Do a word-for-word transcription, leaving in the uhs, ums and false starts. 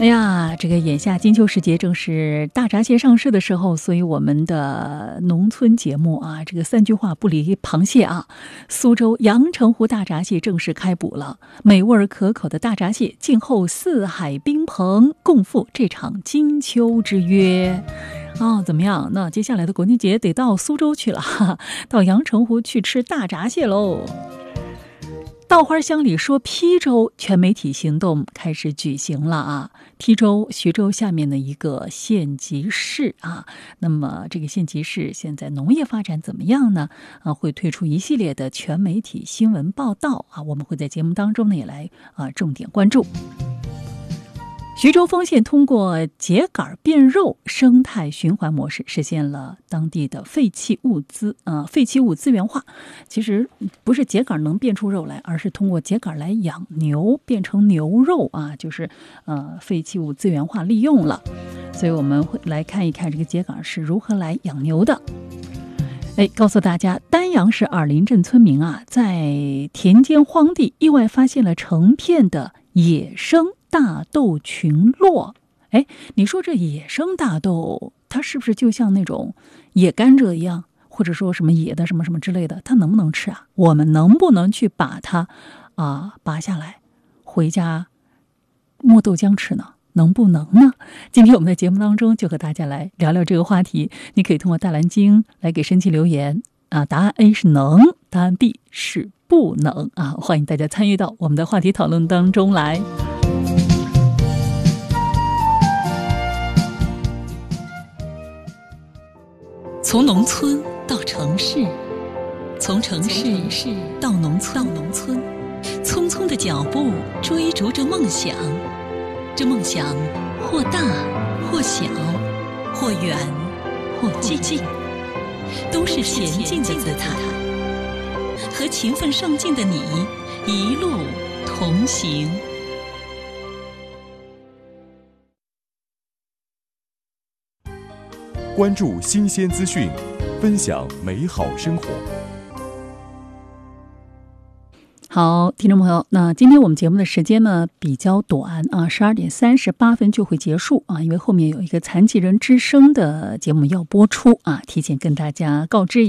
哎呀，这个眼下金秋时节正是大闸蟹上市的时候，所以我们的农村节目啊，这个三句话不离螃蟹啊。苏州阳澄湖大闸蟹正式开捕了，美味可口的大闸蟹静候四海宾朋，共赴这场金秋之约。哦，怎么样？那接下来的国庆节得到苏州去了，哈哈，到阳澄湖去吃大闸蟹喽。稻花乡里说邳州全媒体行动开始举行了啊！邳州徐州下面的一个县级市啊，那么这个县级市现在农业发展怎么样呢？啊，会推出一系列的全媒体新闻报道啊，我们会在节目当中呢也来啊重点关注。徐州丰县通过秸秆变肉生态循环模式，实现了当地的废弃物资呃废弃物资源化。其实不是秸秆能变出肉来，而是通过秸秆来养牛，变成牛肉啊，就是呃废弃物资源化利用了。所以我们会来看一看这个秸秆是如何来养牛的。哎，告诉大家，丹阳市耳林镇村民啊，在田间荒地意外发现了成片的野生大豆群落。哎，你说这野生大豆，它是不是就像那种野甘蔗一样，或者说什么野的什么什么之类的？它能不能吃啊？我们能不能去把它啊拔下来，回家磨豆浆吃呢？能不能呢？今天我们在节目当中就和大家来聊聊这个话题。你可以通过大蓝鲸来给申奇留言啊，答案 A 是能，答案 B 是不能啊，欢迎大家参与到我们的话题讨论当中来。从农村到城市，从城市到农村，到农村，匆匆的脚步追逐着梦想。这梦想或大或小，或远或近，都是前进的姿态。和勤奋上进的你一路同行。 关注新鲜资讯，分享美好生活。 好，听众朋友，那今天我们节目的时间呢比较短啊，十二点三十八分就会结束啊，因为后面有一个残疾人之声的节目要播出啊，提前跟大家告知。